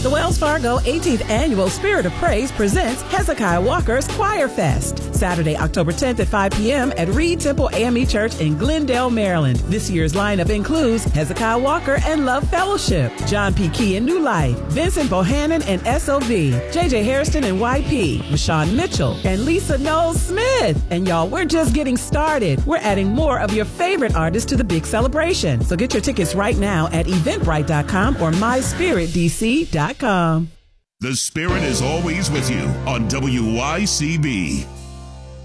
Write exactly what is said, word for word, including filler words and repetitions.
The Wells Fargo eighteenth Annual Spirit of Praise presents Hezekiah Walker's Choir Fest. Saturday, October tenth at five p.m. at Reed Temple A M E Church in Glendale, Maryland. This year's lineup includes Hezekiah Walker and Love Fellowship, John P. Key and New Life, Vincent Bohannon and S O V, J J Hairston and Y P, Rashawn Mitchell, and Lisa Knowles Smith. And y'all, we're just getting started. We're adding more of your favorite artists to the big celebration. So get your tickets right now at eventbrite dot com or my spirit d c dot com. The Spirit is always with you on W Y C B.